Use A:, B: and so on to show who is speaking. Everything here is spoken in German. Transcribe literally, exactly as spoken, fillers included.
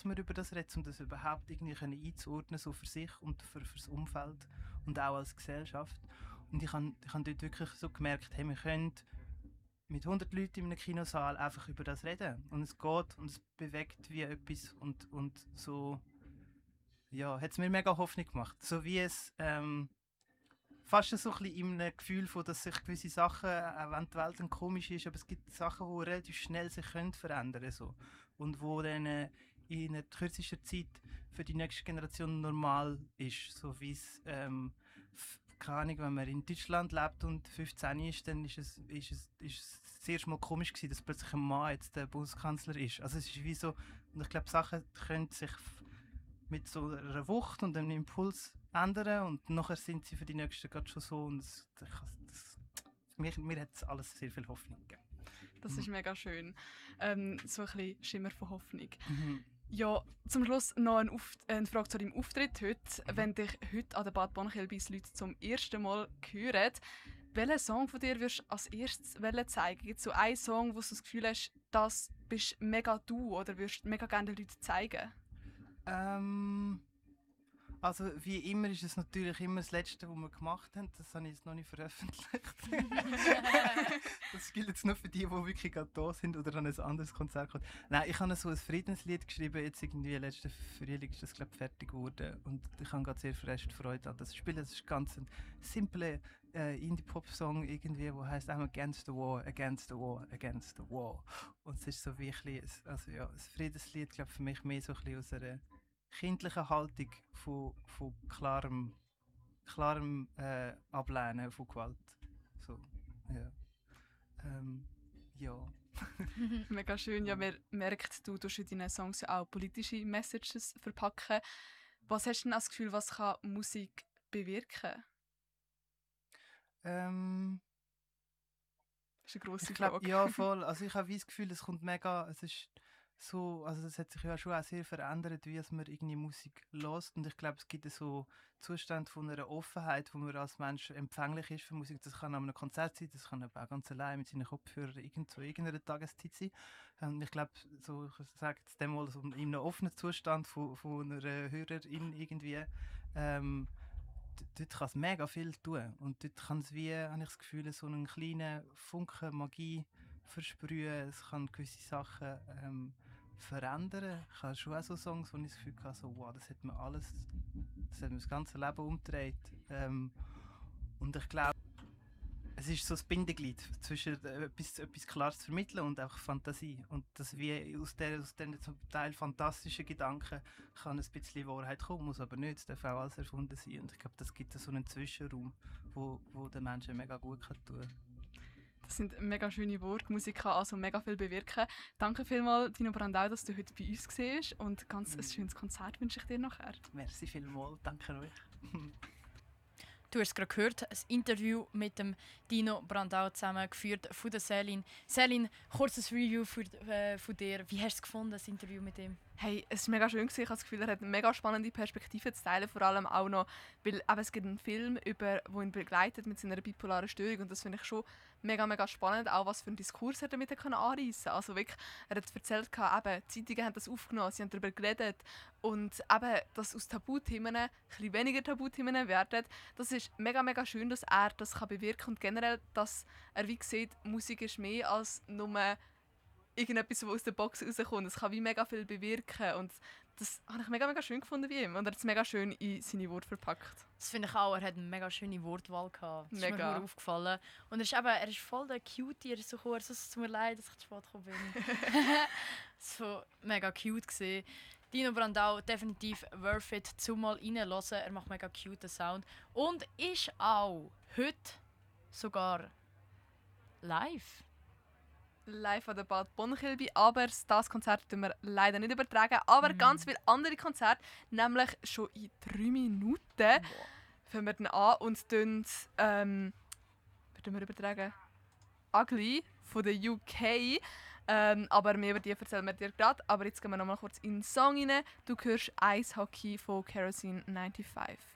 A: man über das redet, um das überhaupt irgendwie können einzuordnen, so für sich und für, für das Umfeld und auch als Gesellschaft. Und ich habe ich hab dort wirklich so gemerkt, hey, wir können mit hundert Leuten in einem Kinosaal einfach über das reden. Und es geht und es bewegt wie etwas und, und so, ja, hat es mir mega Hoffnung gemacht. So wie es ähm, fast so ein bisschen in einem Gefühl von, dass sich gewisse Sachen, auch wenn die Welt dann komisch ist, aber es gibt Sachen, die relativ schnell sich können verändern so. Und wo dann äh, in einer kürzester Zeit für die nächste Generation normal ist. So wie es, ähm, f- keine Ahnung, wenn man in Deutschland lebt und fünfzehn ist, dann ist es, ist es, ist es das erste Mal komisch gewesen, dass plötzlich ein Mann jetzt der Bundeskanzler ist. Also es ist wie so, und ich glaube, Sachen können sich f- mit so einer Wucht und einem Impuls ändern und nachher sind sie für die Nächsten gerade schon so und das, das, das, mir, mir hat es alles sehr viel Hoffnung gegeben.
B: Das ist mega schön. Ähm, so ein bisschen Schimmer von Hoffnung.
A: Mhm.
B: Ja, zum Schluss noch eine, Auf eine Frage zu deinem Auftritt heute.
A: Mhm.
B: Wenn dich heute an der Bad Bonn-Kilbis Leute zum ersten Mal hören, welchen Song von dir würdest du als erstes zeigen? Gibt es so einen Song, wo du das Gefühl hast, das bist mega du oder würdest du mega gerne den Leuten zeigen?
A: Ähm, also wie immer ist es natürlich immer das Letzte, was wir gemacht haben. Das habe ich jetzt noch nicht veröffentlicht. Das gilt jetzt nur für die, die wirklich gerade da sind oder an ein anderes Konzert kommen. Nein, ich habe so ein Friedenslied geschrieben, jetzt irgendwie letzten Frühling ist das glaube ich fertig geworden und ich habe gerade sehr fest Freude an das Spielen. Es ist ganz ein simpler äh, Indie-Pop-Song irgendwie, der heißt I'm against the war, against the war, against the war. Und es ist so wirklich, also ja, ein Friedenslied, glaube für mich mehr so ein bisschen aus einer kindlichen Haltung von, von klarem, klarem äh, Ablehnen von Gewalt. So, ja. Ähm, ja.
B: Mega schön. Ja, man merkt, du tust in deinen Songs ja auch politische Messages verpacken. Was hast du denn das Gefühl, was kann Musik bewirken?
A: Ähm,
B: Das ist eine grosse
A: ich glaube,
B: Frage.
A: ja, voll. Also ich habe das Gefühl, es kommt mega, es ist so, also es hat sich ja schon auch sehr verändert, wie es man irgendwie Musik hört. Und ich glaube, es gibt so Zustand von einer Offenheit, wo man als Mensch empfänglich ist für Musik. Das kann an einem Konzert sein, das kann aber auch ganz allein mit seinen Kopfhörern irgend zu irgendeiner Tageszeit sein. Und ich glaube, so, ich sage jetzt dem mal, so in einem offenen Zustand von, von einer Hörerin irgendwie, ähm, d- dort kann es mega viel tun. Und dort kann es wie, habe ich das Gefühl, so einen kleinen Funken Magie versprühen. Es kann gewisse Sachen ähm, verändern. Ich habe schon auch so Songs, wo ich das Gefühl habe, so, wow, das hat mir alles, das hat mir das ganze Leben umgedreht. Ähm, und ich glaube, es ist so das Bindeglied zwischen äh, etwas, etwas Klares zu vermitteln und auch Fantasie. Und dass wie aus diesen aus der zum Teil fantastischen Gedanken kann ein bisschen Wahrheit kommen, muss aber nicht. Es darf auch alles erfunden sein. Und ich glaube, das gibt so einen Zwischenraum, wo, wo den Menschen mega gut kann tun kann.
B: Das sind mega schöne Worte. Musik kann also mega viel bewirken. Danke vielmals, Dino Brandau, dass du heute bei uns warst. Und ganz ein schönes Konzert wünsche ich dir nachher.
A: Merci vielmals, danke euch.
C: Du hast es gerade gehört, ein Interview mit dem Dino Brandau zusammen geführt von der Selin. Selin, kurzes Review für, äh, von dir. Wie hast du es gefunden, das Interview mit ihm?
B: Hey, es war mega schön. Ich habe das Gefühl, er hat eine mega spannende Perspektive zu teilen. Vor allem auch noch, weil eben, es gibt einen Film, über, der ihn begleitet mit seiner bipolaren Störung. Und das finde ich schon mega, mega spannend. Auch was für einen Diskurs er damit anreissen konnte. Also wirklich, er hat erzählt, eben, die Zeitungen haben das aufgenommen, sie haben darüber geredet. Und eben, dass aus Tabuthemen ein bisschen weniger Tabuthemen werden. Das ist mega, mega schön, dass er das kann bewirken kann. Und generell, dass er wie sieht, Musik ist mehr als nur irgendetwas, was aus der Box rauskommt. Es kann wie mega viel bewirken. Und das habe ich mega, mega schön gefunden wie ihm. Und er hat es mega schön in seine Worte verpackt.
C: Das finde ich auch. Er hat eine mega schöne Wortwahl gehabt. Das ist
B: Mega.
C: mir sehr aufgefallen. Und er ist, eben, er ist voll der Cutie. Er ist so kurz, es tut mir leid, dass ich zu spät gekommen bin. Es war mega cute gewesen. Dino Brandau, definitiv worth it, zum mal reinhören. Er macht mega cute Sound. Und ist auch heute sogar live.
B: Live an der Bad Bonn-Kilby. Aber das Konzert tun wir leider nicht übertragen. Aber
C: Mm.
B: ganz viele andere Konzerte, nämlich schon in drei Minuten, fangen wir dann an und tun, ähm, was tun wir übertragen? Ugly von der U K. Ähm, aber mehr über die erzählen wir dir gerade. Aber jetzt gehen wir noch mal kurz in den Song rein. Du hörst Eishockey von Kerosene fünfundneunzig.